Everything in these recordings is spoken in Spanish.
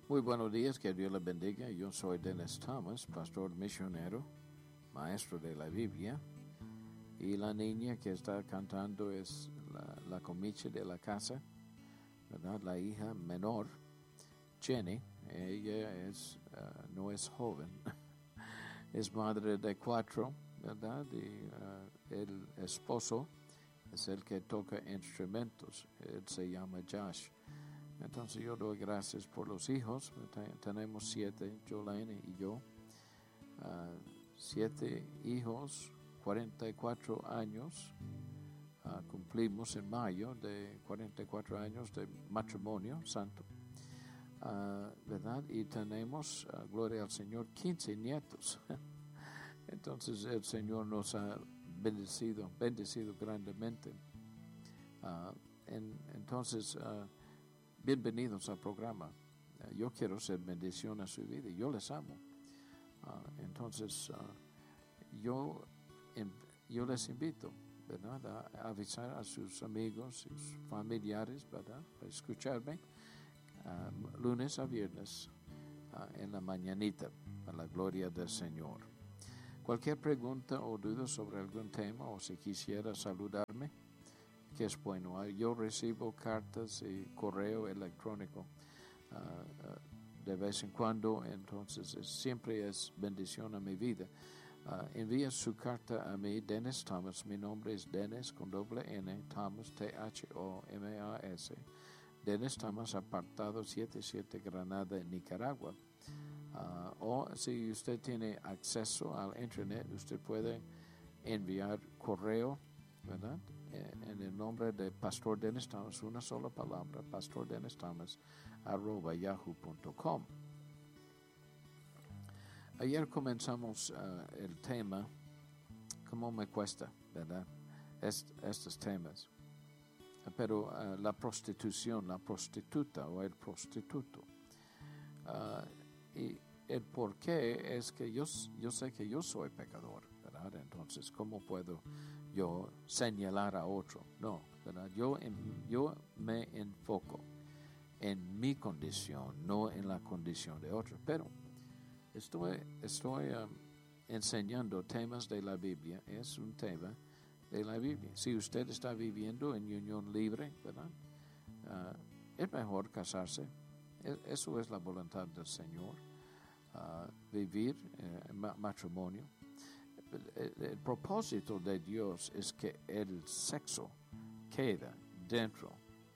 Muy buenos días, que Dios les bendiga. Yo soy Dennis Thomas, pastor misionero, maestro de la Biblia. Y la niña que está cantando es la comiche de la casa, ¿verdad? La hija menor, Jenny. Ella no es joven, es madre de 4, ¿verdad? Y el esposo es el que toca instrumentos. Él se llama Josh. Entonces yo doy gracias por los hijos. Tenemos 7, Jolene y yo. 7 hijos, 44 años. Cumplimos en mayo de 44 años de matrimonio santo. ¿Verdad? Y tenemos, gloria al Señor, 15 nietos. Entonces el Señor nos ha bendecido grandemente. Entonces, bienvenidos al programa. Yo quiero ser bendición a su vida y yo les amo. Entonces, yo les invito, ¿verdad?, a avisar a sus amigos, sus familiares, ¿verdad?, a escucharme lunes a viernes en la mañanita, a la gloria del Señor. Cualquier pregunta o duda sobre algún tema, o si quisiera saludarme, que es bueno. Yo recibo cartas y correo electrónico de vez en cuando, entonces siempre es bendición a mi vida. Envía su carta a mí, Dennis Thomas. Mi nombre es Dennis con doble N, Thomas, Thomas. Dennis Thomas, apartado 77, Granada, Nicaragua. O si usted tiene acceso al internet, usted puede enviar correo, ¿verdad?, en el nombre de Pastor Dennis Thomas, una sola palabra, Pastor Dennis Thomas, @yahoo.com. Ayer comenzamos el tema, ¿cómo me cuesta, verdad?, estos temas? Pero la prostitución, la prostituta o el prostituto. Y el por qué es que yo sé que yo soy pecador, ¿verdad? Entonces, ¿cómo puedo yo señalar a otro? No, ¿verdad? Yo me enfoco en mi condición, no en la condición de otro. Pero estoy enseñando temas de la Biblia. Es un tema de la Biblia. Si usted está viviendo en unión libre, ¿verdad?, es mejor casarse. Eso es la voluntad del Señor, vivir matrimonio. El propósito de Dios es que el sexo queda dentro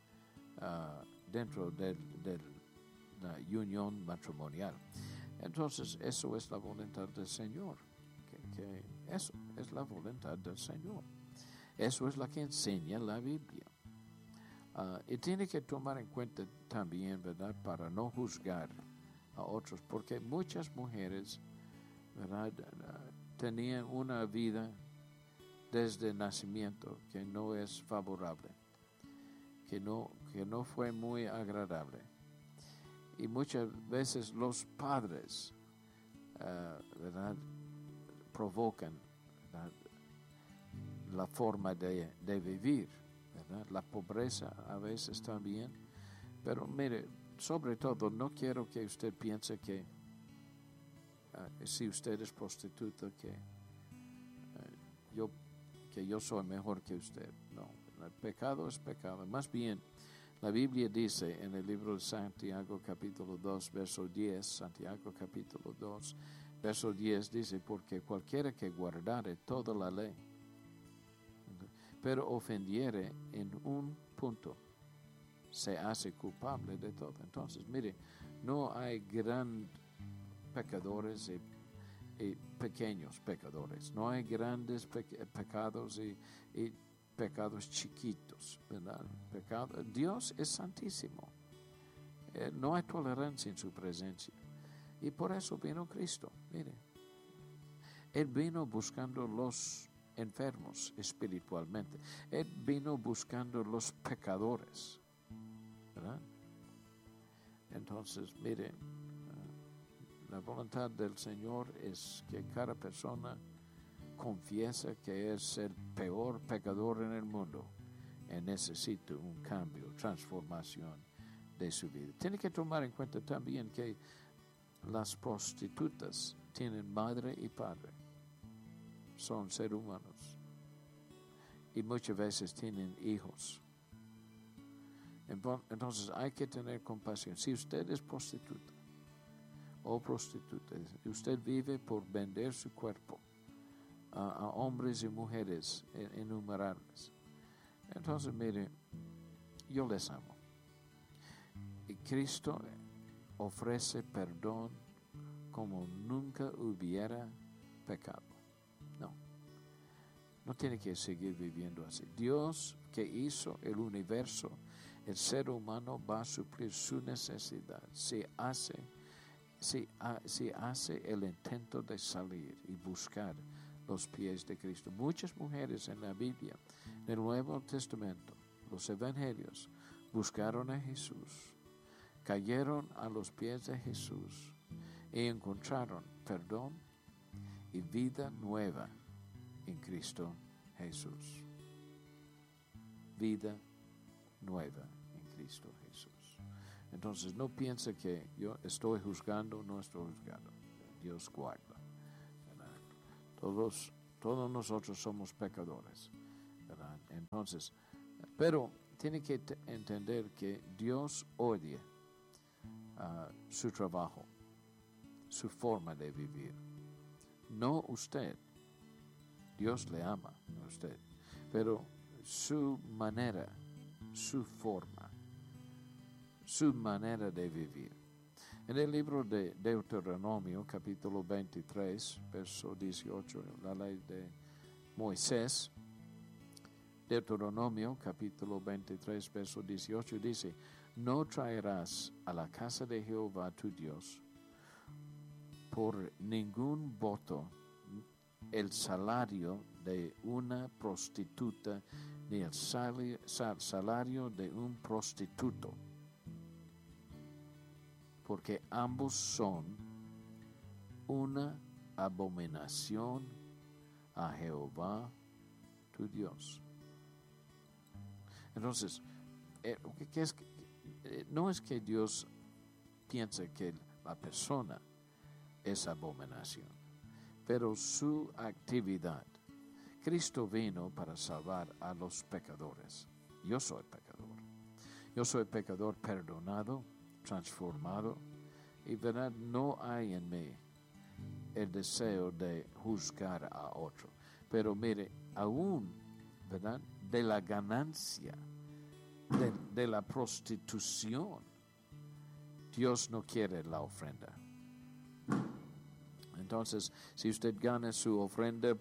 de la unión matrimonial. Entonces, eso es la voluntad del Señor. Que eso es la voluntad del Señor. Eso es lo que enseña la Biblia. Y tiene que tomar en cuenta también, ¿verdad?, para no juzgar a otros, porque muchas mujeres, ¿verdad?, tenían una vida desde el nacimiento que no es favorable, que no fue muy agradable. Y muchas veces los padres, ¿verdad?, provocan, ¿verdad?, la forma de vivir, ¿verdad? La pobreza a veces también. Pero mire, sobre todo, no quiero que usted piense que si usted es prostituta, que yo soy mejor que usted. No, el pecado es pecado. Más bien, la Biblia dice en el libro de Santiago capítulo 2, verso 10, Santiago capítulo 2, verso 10 dice, porque cualquiera que guardare toda la ley, pero ofendiere en un punto, se hace culpable de todo. Entonces, mire, no hay grandes pecadores y pequeños pecadores. No hay grandes pecados y pecados chiquitos, ¿verdad? Dios es santísimo. No hay tolerancia en su presencia. Y por eso vino Cristo. Mire, Él vino buscando los enfermos espiritualmente. Él vino buscando los pecadores, ¿verdad? Entonces, mire, la voluntad del Señor es que cada persona confiesa que es el peor pecador en el mundo y necesita un cambio, transformación de su vida. Tiene que tomar en cuenta también que las prostitutas tienen madre y padre. Son seres humanos. Y muchas veces tienen hijos. Entonces hay que tener compasión. Si usted es prostituta o prostituta, usted vive por vender su cuerpo a hombres y mujeres innumerables. Entonces, mire, yo les amo. Y Cristo ofrece perdón como nunca hubiera pecado. No tiene que seguir viviendo así. Dios que hizo el universo, el ser humano va a suplir su necesidad. Si hace el intento de salir y buscar los pies de Cristo. Muchas mujeres en la Biblia, en el Nuevo Testamento, los evangelios, buscaron a Jesús, cayeron a los pies de Jesús y encontraron perdón y vida nueva en Cristo Jesús. Vida nueva en Cristo Jesús. Entonces no piense que yo estoy juzgando, no estoy juzgando. Dios guarda. ¿Verdad? Todos nosotros somos pecadores. ¿Verdad? Entonces, pero tiene que entender que Dios odia su trabajo, su forma de vivir. No usted. Dios le ama a usted, pero su manera, su forma, su manera de vivir. En el libro de Deuteronomio, capítulo 23, verso 18, la ley de Moisés, Deuteronomio, capítulo 23, verso 18, dice: no traerás a la casa de Jehová tu Dios por ningún voto el salario de una prostituta ni el salario de un prostituto, porque ambos son una abominación a Jehová tu Dios. Entonces, no es que Dios piense que la persona es abominación, pero su actividad. Cristo vino para salvar a los pecadores. Yo soy pecador. Yo soy pecador perdonado, transformado, y verdad, no hay en mí el deseo de juzgar a otro. Pero mire, aún, ¿verdad?, de la ganancia, de la prostitución, Dios no quiere la ofrenda. Entonces, si usted gana su ofrenda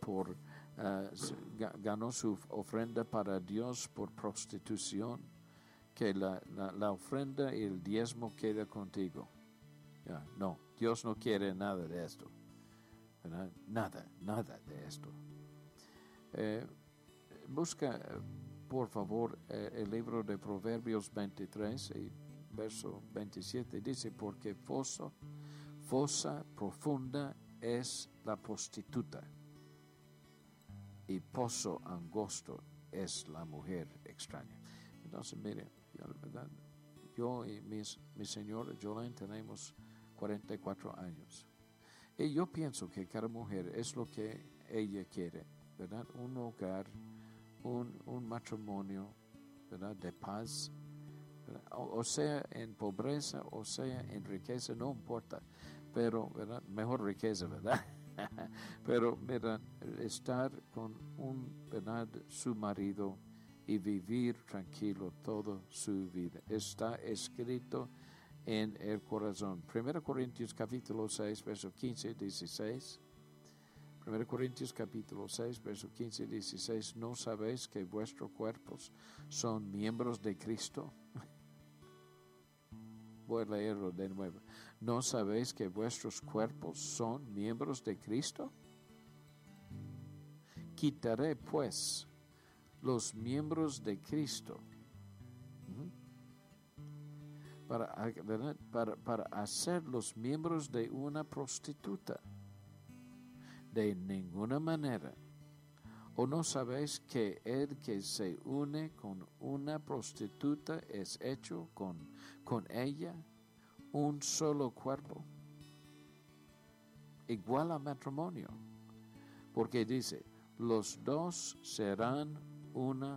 ganó su ofrenda para Dios por prostitución, que la ofrenda y el diezmo queda contigo. No, Dios no quiere nada de esto. ¿Verdad? Nada de esto. Busca, por favor, el libro de Proverbios 23, y verso 27, dice: porque fosa profunda es la prostituta, y pozo angosto es la mujer extraña. Entonces, mire, yo y mi señora Jolene tenemos 44 años. Y yo pienso que cada mujer es lo que ella quiere, ¿verdad? Un hogar, un matrimonio, ¿verdad?, de paz, ¿verdad? O sea en pobreza, o sea en riqueza, no importa. Pero, ¿verdad?, mejor riqueza, ¿verdad? Pero, ¿verdad?, estar con ¿verdad?, su marido y vivir tranquilo toda su vida. Está escrito en el corazón. 1 Corintios capítulo 6, verso 15 y 16. 1 Corintios capítulo 6, verso 15 y 16. ¿No sabéis que vuestros cuerpos son miembros de Cristo? Voy a leerlo de nuevo. ¿No sabéis que vuestros cuerpos son miembros de Cristo? Quitaré, pues, los miembros de Cristo para hacer los miembros de una prostituta. De ninguna manera. ¿O no sabéis que el que se une con una prostituta es hecho con ella un solo cuerpo? Igual al matrimonio. Porque dice, los dos serán una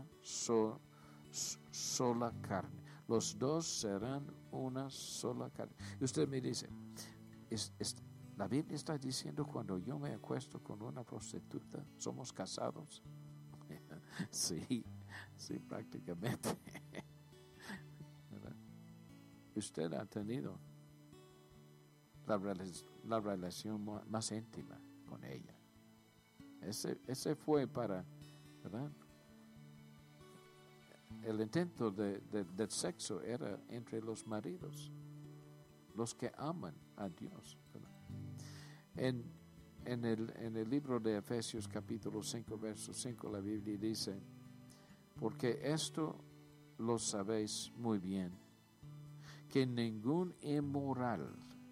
sola carne. Los dos serán una sola carne. Y usted me dice, la Biblia está diciendo cuando yo me acuesto con una prostituta, ¿somos casados? Sí, prácticamente. Usted ha tenido la relación más íntima con ella. Ese fue para, ¿verdad? El intento del sexo era entre los maridos, los que aman a Dios, ¿verdad? En el libro de Efesios capítulo 5, verso 5, la Biblia dice, porque esto lo sabéis muy bien, que ningún inmoral,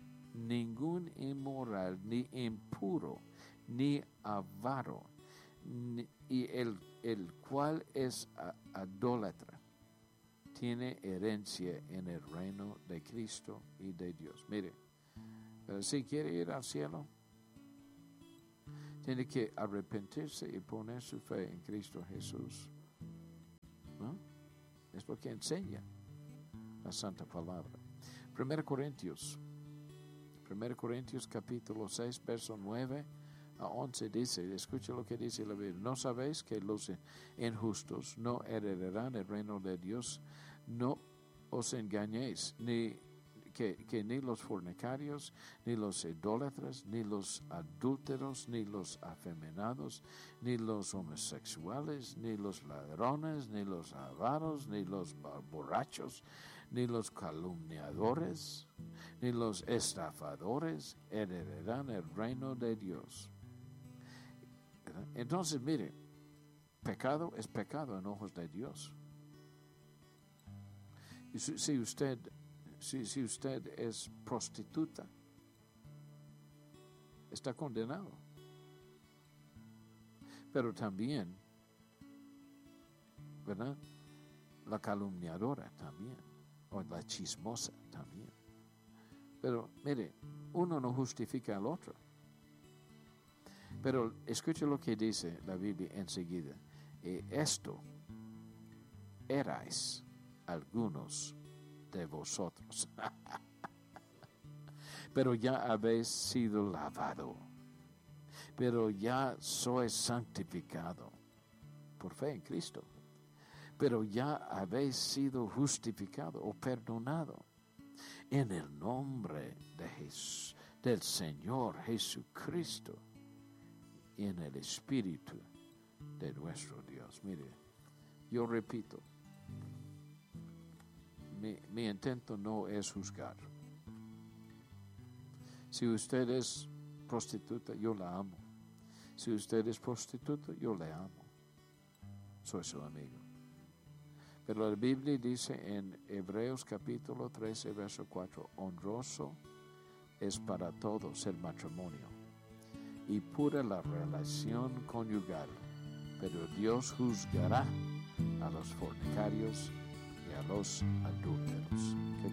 ni impuro, ni avaro, y el cual es idólatra, tiene herencia en el reino de Cristo y de Dios. Mire, si quiere ir al cielo, tiene que arrepentirse y poner su fe en Cristo Jesús, ¿no? Es lo que enseña la Santa Palabra. 1 Corintios capítulo 6, verso 9 a 11 dice, escucha lo que dice la Biblia, ¿no sabéis que los injustos no heredarán el reino de Dios? No os engañéis, que ni los fornicarios, ni los idólatras, ni los adúlteros, ni los afeminados, ni los homosexuales, ni los ladrones, ni los avaros, ni los borrachos, ni los calumniadores, ni los estafadores heredarán el reino de Dios. Entonces, mire, pecado es pecado en ojos de Dios. Y si usted es prostituta, está condenado. Pero también, ¿verdad? La calumniadora también, o la chismosa también. Pero mire, uno no justifica al otro. Pero escuche lo que dice la Biblia enseguida. Esto erais algunos de vosotros. Pero ya habéis sido lavado. Pero ya sois santificado por fe en Cristo. Pero ya habéis sido justificado o perdonado en el nombre del Señor Jesucristo y en el Espíritu de nuestro Dios. Mire, yo repito, mi intento no es juzgar. Si usted es prostituta, yo la amo. Si usted es prostituta, yo le amo. Soy su amigo. Pero la Biblia dice en Hebreos capítulo 13, verso 4, honroso es para todos el matrimonio y pura la relación conyugal, pero Dios juzgará a los fornicarios y a los adúlteros. Que